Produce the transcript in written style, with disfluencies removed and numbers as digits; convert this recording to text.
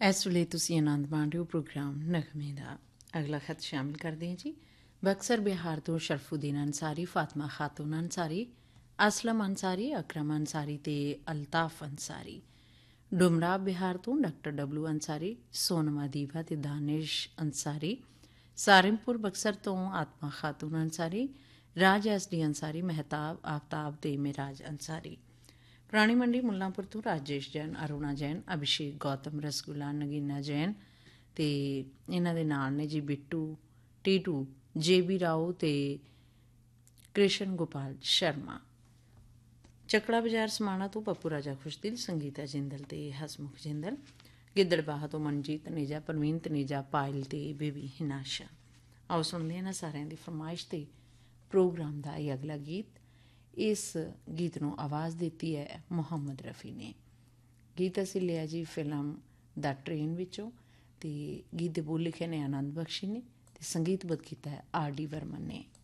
ਇਸ ਵੇਲੇ ਤੁਸੀਂ ਆਨੰਦ ਮਾਣ ਰਹੇ ਹੋ ਪ੍ਰੋਗਰਾਮ ਨਗਮੇ ਦਾ। ਅਗਲਾ ਖਤ ਸ਼ਾਮਿਲ ਕਰਦੇ ਹਾਂ ਜੀ। ਬਕਸਰ ਬਿਹਾਰ ਤੋਂ ਸ਼ਰਫੂਦੀਨ ਅੰਸਾਰੀ, ਫਾਤਮਾ ਖਾਤੂਨ ਅੰਸਾਰੀ, ਅਸਲਮ ਅੰਸਾਰੀ, ਅਕਰਮ ਅੰਸਾਰੀ ਤੇ ਅਲਤਾਫ ਅੰਸਾਰੀ। ਡੁਮਰਾ ਬਿਹਾਰ ਤੋਂ ਡਾਕਟਰ ਡਬਲੂ ਅੰਸਾਰੀ, ਸੋਨਮਾ ਦੀਵਾ ਤੇ ਦਾਨਿਸ਼ ਅੰਸਾਰੀ। ਸਾਰਿਮਪੁਰ ਬਕਸਰ ਤੋਂ ਆਤਮਾ ਖਾਤੂਨ ਅੰਸਾਰੀ, ਰਾਜ ਐਸ ਡੀ ਅੰਸਾਰੀ, ਮਹਿਤਾਬ ਆਫਤਾਬ ਤੇ ਮਿਰਾਜ ਅੰਸਾਰੀ। ਪੁਰਾਣੀ ਮੰਡੀ ਮੁੱਲਾਂਪੁਰ ਤੋਂ ਰਾਜੇਸ਼ ਜੈਨ, ਅਰੁਣਾ ਜੈਨ, ਅਭਿਸ਼ੇਕ ਗੌਤਮ, ਰਸਗੁੱਲਾ, ਨਗੀਨਾ ਜੈਨ ਤੇ ਇਹਨਾਂ ਦੇ ਨਾਲ ਨੇ ਜੀ ਬਿੱਟੂ, ਟੀਟੂ, JB ਰਾਓ ਤੇ ਕ੍ਰਿਸ਼ਨ ਗੋਪਾਲ ਸ਼ਰਮਾ। ਚੱਕੜਾ ਬਾਜ਼ਾਰ ਸਮਾਣਾ ਤੋਂ ਪੱਪੂ ਰਾਜਾ ਖੁਸ਼ਦਿਲ, ਸੰਗੀਤਾ ਜਿੰਦਲ ਤੇ ਹਸਮੁਖ ਜਿੰਦਲ। ਗਿੱਦੜਬਾਹਾ ਤੋਂ ਮਨਜੀਤ ਤਨੇਜਾ, ਪਰਵੀਨ ਤਨੇਜਾ, ਪਾਇਲ ਤੇ ਬੇਬੀ ਹਿਨਾਸ਼ਾ। ਆਓ ਸੁਣਦੇ ਇਹਨਾਂ ਸਾਰਿਆਂ ਦੀ ਫਰਮਾਇਸ਼ ਤੇ ਪ੍ਰੋਗਰਾਮ ਦਾ ਇਹ ਅਗਲਾ ਗੀਤ। ਇਸ ਗੀਤ ਨੂੰ ਆਵਾਜ਼ ਦਿੱਤੀ ਹੈ ਮੁਹੰਮਦ ਰਫੀ ਨੇ। ਗੀਤ ਅਸੀਂ ਲਿਆ ਜੀ ਫਿਲਮ ਦਾ ਟ੍ਰੇਨ ਵਿੱਚੋਂ, ਅਤੇ ਗੀਤ ਦੇ ਬੋਲ ਲਿਖੇ ਨੇ ਆਨੰਦ ਬਖਸ਼ੀ ਨੇ, ਅਤੇ ਸੰਗੀਤਬੱਧ ਕੀਤਾ ਹੈ RD ਵਰਮਨ ਨੇ।